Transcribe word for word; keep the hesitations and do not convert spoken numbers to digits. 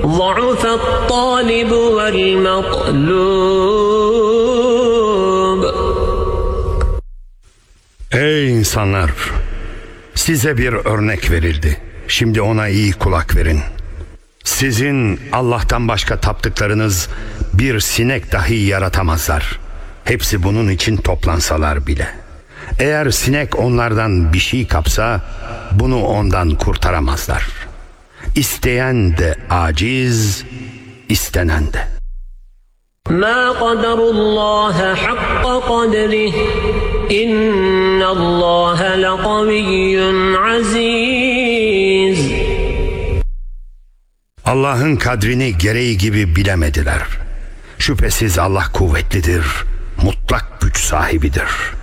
ضعف الطالب والمطلوب. Ey insanlar! Size bir örnek verildi. Şimdi ona iyi kulak verin. Sizin Allah'tan başka taptıklarınız bir sinek dahi yaratamazlar. Hepsi bunun için toplansalar bile. Eğer sinek onlardan bir şey kapsa bunu ondan kurtaramazlar. İsteyen de aciz, istenen de. مَا قَدَرُ اللّٰهَ حَقَّ قَدْرِهِ اِنَّ اللّٰهَ لَقَوِيٌّ عَز۪يزٌ. Allah'ın kadrini gereği gibi bilemediler. Şüphesiz Allah kuvvetlidir, mutlak güç sahibidir.